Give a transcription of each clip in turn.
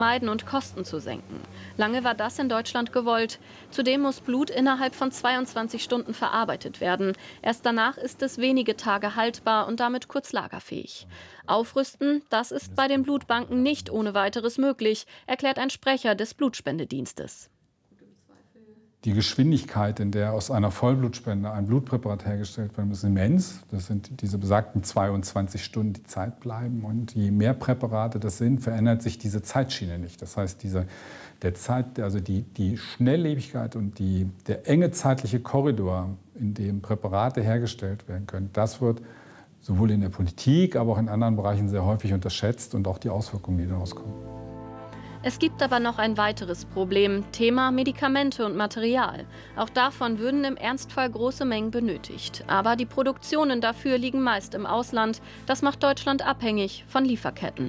vermeiden und Kosten zu senken. Lange war das in Deutschland gewollt. Zudem muss Blut innerhalb von 22 Stunden verarbeitet werden. Erst danach ist es wenige Tage haltbar und damit kurz lagerfähig. Aufrüsten, das ist bei den Blutbanken nicht ohne weiteres möglich, erklärt ein Sprecher des Blutspendedienstes. Die Geschwindigkeit, in der aus einer Vollblutspende ein Blutpräparat hergestellt wird, ist immens. Das sind diese besagten 22 Stunden, die Zeit bleiben. Und je mehr Präparate das sind, verändert sich diese Zeitschiene nicht. Das heißt, die Schnelllebigkeit und der enge zeitliche Korridor, in dem Präparate hergestellt werden können, das wird sowohl in der Politik, aber auch in anderen Bereichen sehr häufig unterschätzt und auch die Auswirkungen, die daraus kommen. Es gibt aber noch ein weiteres Problem, Thema Medikamente und Material. Auch davon würden im Ernstfall große Mengen benötigt. Aber die Produktionen dafür liegen meist im Ausland. Das macht Deutschland abhängig von Lieferketten.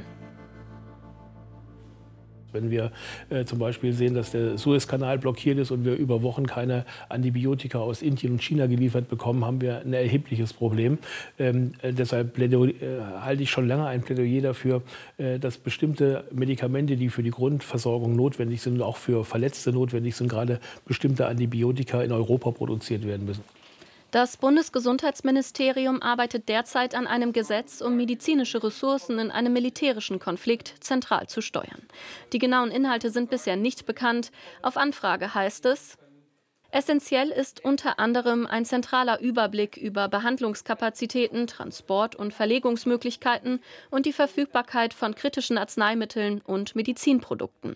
Wenn wir zum Beispiel sehen, dass der Suezkanal blockiert ist und wir über Wochen keine Antibiotika aus Indien und China geliefert bekommen, haben wir ein erhebliches Problem. Deshalb halte ich schon lange ein Plädoyer dafür, dass bestimmte Medikamente, die für die Grundversorgung notwendig sind und auch für Verletzte notwendig sind, gerade bestimmte Antibiotika in Europa produziert werden müssen. Das Bundesgesundheitsministerium arbeitet derzeit an einem Gesetz, um medizinische Ressourcen in einem militärischen Konflikt zentral zu steuern. Die genauen Inhalte sind bisher nicht bekannt. Auf Anfrage heißt es: Essentiell ist unter anderem ein zentraler Überblick über Behandlungskapazitäten, Transport- und Verlegungsmöglichkeiten und die Verfügbarkeit von kritischen Arzneimitteln und Medizinprodukten.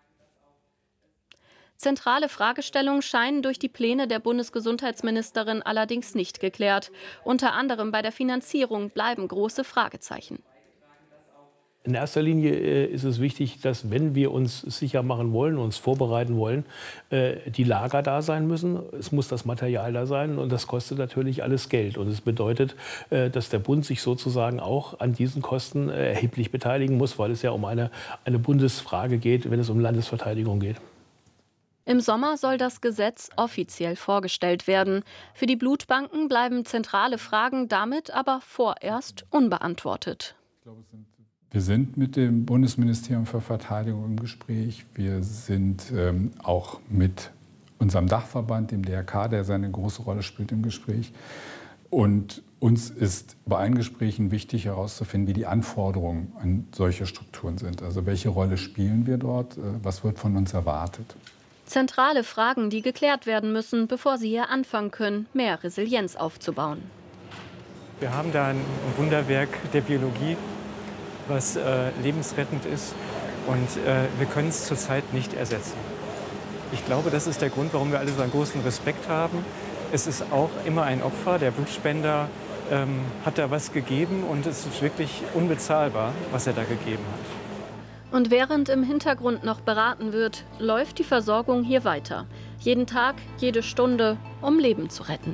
Zentrale Fragestellungen scheinen durch die Pläne der Bundesgesundheitsministerin allerdings nicht geklärt. Unter anderem bei der Finanzierung bleiben große Fragezeichen. In erster Linie ist es wichtig, dass, wenn wir uns sicher machen wollen, uns vorbereiten wollen, die Lager da sein müssen. Es muss das Material da sein und das kostet natürlich alles Geld. Und es bedeutet, dass der Bund sich sozusagen auch an diesen Kosten erheblich beteiligen muss, weil es ja um eine Bundesfrage geht, wenn es um Landesverteidigung geht. Im Sommer soll das Gesetz offiziell vorgestellt werden. Für die Blutbanken bleiben zentrale Fragen damit aber vorerst unbeantwortet. Wir sind mit dem Bundesministerium für Verteidigung im Gespräch. Wir sind auch mit unserem Dachverband, dem DRK, der seine große Rolle spielt, im Gespräch. Und uns ist bei allen Gesprächen wichtig herauszufinden, wie die Anforderungen an solche Strukturen sind. Also welche Rolle spielen wir dort, was wird von uns erwartet. Zentrale Fragen, die geklärt werden müssen, bevor sie hier anfangen können, mehr Resilienz aufzubauen. Wir haben da ein Wunderwerk der Biologie, was lebensrettend ist, und wir können es zurzeit nicht ersetzen. Ich glaube, das ist der Grund, warum wir alle so einen großen Respekt haben. Es ist auch immer ein Opfer. Der Blutspender hat da was gegeben und es ist wirklich unbezahlbar, was er da gegeben hat. Und während im Hintergrund noch beraten wird, läuft die Versorgung hier weiter. Jeden Tag, jede Stunde, um Leben zu retten.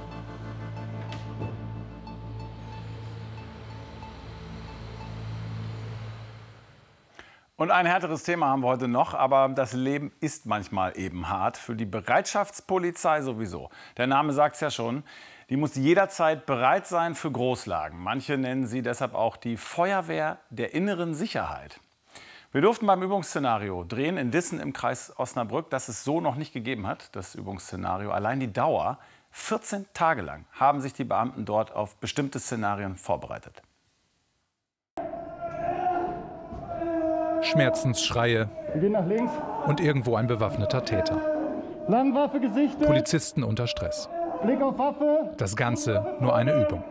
Und ein härteres Thema haben wir heute noch, aber das Leben ist manchmal eben hart. Für die Bereitschaftspolizei sowieso. Der Name sagt es ja schon. Die muss jederzeit bereit sein für Großlagen. Manche nennen sie deshalb auch die Feuerwehr der inneren Sicherheit. Wir durften beim Übungsszenario drehen in Dissen im Kreis Osnabrück, das es so noch nicht gegeben hat, das Übungsszenario. Allein die Dauer, 14 Tage lang, haben sich die Beamten dort auf bestimmte Szenarien vorbereitet. Schmerzensschreie und irgendwo ein bewaffneter Täter. Langwaffe gesichtet. Polizisten unter Stress. Blick auf Waffe. Das Ganze nur eine Übung.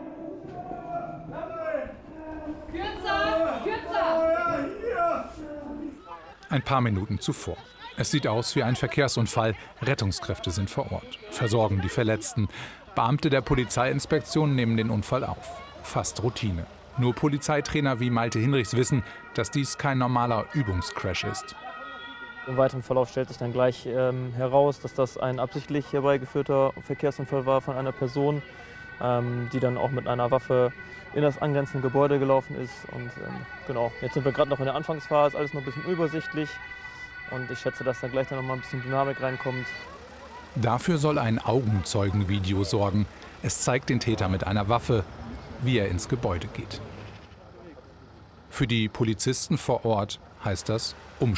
Ein paar Minuten zuvor. Es sieht aus wie ein Verkehrsunfall. Rettungskräfte sind vor Ort, versorgen die Verletzten. Beamte der Polizeiinspektion nehmen den Unfall auf. Fast Routine. Nur Polizeitrainer wie Malte Hinrichs wissen, dass dies kein normaler Übungscrash ist. Im weiteren Verlauf stellt sich dann gleich heraus, dass das ein absichtlich herbeigeführter Verkehrsunfall war von einer Person, die dann auch mit einer Waffe in das angrenzende Gebäude gelaufen ist. Und genau, jetzt sind wir gerade noch in der Anfangsphase, alles noch ein bisschen übersichtlich. Und ich schätze, dass da gleich dann noch mal ein bisschen Dynamik reinkommt. Dafür soll ein Augenzeugenvideo sorgen. Es zeigt den Täter mit einer Waffe, wie er ins Gebäude geht. Für die Polizisten vor Ort heißt das